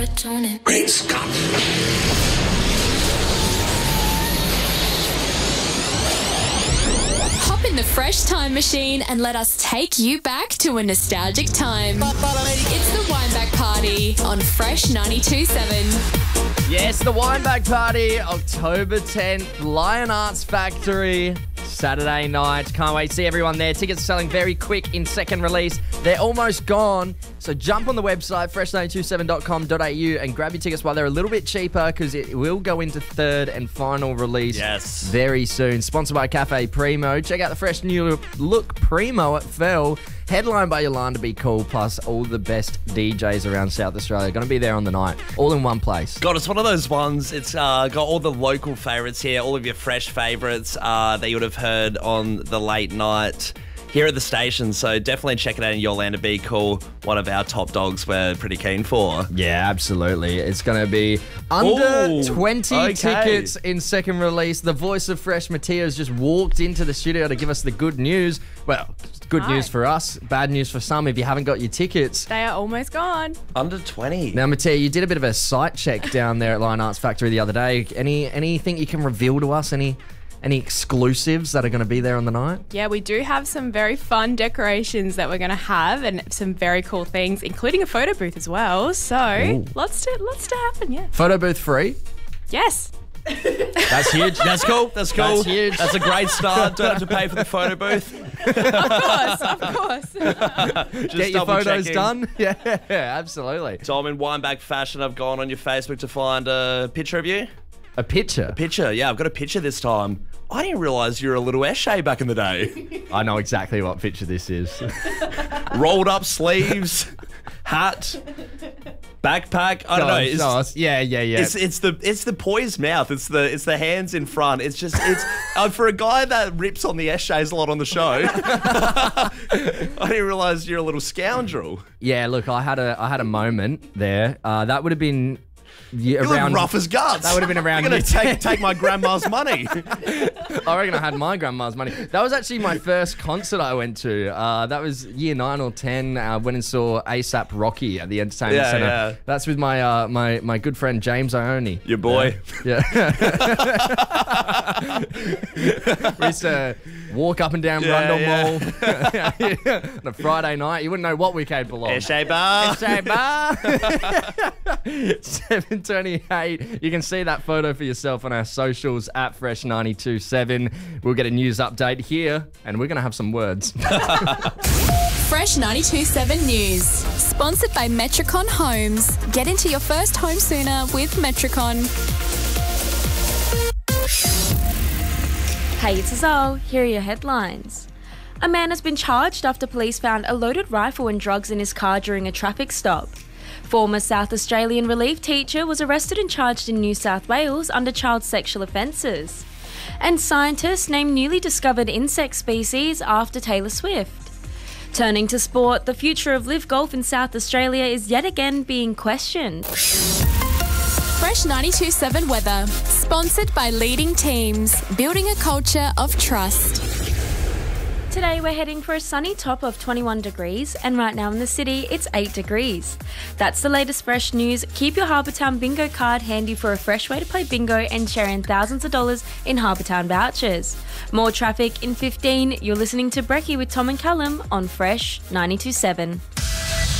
Great Scott! Hop in the Fresh Time Machine and let us take you back to a nostalgic time. It's the Wineback Party on Fresh 92.7. Yes, the Wineback Party, October 10th, Lion Arts Factory, Saturday night. Can't wait to see everyone there. Tickets are selling very quick in second release. They're almost gone. So jump on the website, fresh927.com.au, and grab your tickets while they're a little bit cheaper because it will go into third and final release very soon. Sponsored by Cafe Primo. Check out the fresh new look Primo at Fell. Headlined by Yolanda Be Cool, plus all the best DJs around South Australia. Going to be there on the night, all in one place. God, it's one of those ones. It's got all the local favourites here, all of your fresh favourites that you would have heard on the late night here at the station. So definitely check it out in Yolanda Be Cool, one of our top dogs we're pretty keen for. Yeah, absolutely. It's going to be under 20 tickets in second release. The voice of Fresh, Matthias, just walked into the studio to give us the good news. Well, good news for us, bad news for some if you haven't got your tickets. They are almost gone. Under 20. Now, Mattia, you did a bit of a site check down there at Lion Arts Factory the other day. Anything you can reveal to us? Any exclusives that are going to be there on the night? Yeah, we do have some very fun decorations that we're going to have and some very cool things, including a photo booth as well. So lots to happen, yeah. Photo booth free? Yes. That's huge. That's cool. That's cool. That's huge. That's a great start. Don't have to pay for the photo booth. Of course. Just Get your photos double-checking. done? Yeah, absolutely. So I'm in Wineback fashion. I've gone on your Facebook to find a picture of you. A picture? Picture, yeah. I've got a picture this time. I didn't realise you were a little Eshe back in the day. I know exactly what picture this is. Rolled up sleeves, hat, backpack. I don't know. Yeah. It's the poised mouth. It's the hands in front. It's for a guy that rips on the Eshes a lot on the show. I didn't realise you're a little scoundrel. Yeah, look, I had a moment there. That would have been You look rough as guts. That would have been around. You're going to take my grandma's money. I reckon I had my grandma's money. That was actually my first concert I went to. That was year 9 or 10. I went and saw ASAP Rocky at the Entertainment Centre. Yeah. That's with my good friend James Ione. Your boy. Yeah. We used to walk up and down Rundle Mall on a Friday night. You wouldn't know what we capable of. Eshe bar. Eshe bar. 7:28. You can see that photo for yourself on our socials at Fresh927. We'll get a news update here, and we're going to have some words. Fresh 92.7 News. Sponsored by Metricon Homes. Get into your first home sooner with Metricon. Hey, it's Azal. Here are your headlines. A man has been charged after police found a loaded rifle and drugs in his car during a traffic stop. Former South Australian relief teacher was arrested and charged in New South Wales under child sexual offences. And scientists name newly discovered insect species after Taylor Swift. Turning to sport, the future of live golf in South Australia is yet again being questioned. Fresh 92.7 weather. Sponsored by Leading Teams. Building a culture of trust. Today we're heading for a sunny top of 21 degrees, and right now in the city it's 8 degrees. That's the latest fresh news. Keep your Harbour Town bingo card handy for a fresh way to play bingo and share in thousands of dollars in Harbour Town vouchers. More traffic in 15. You're listening to Brekkie with Tom and Callum on Fresh 92.7.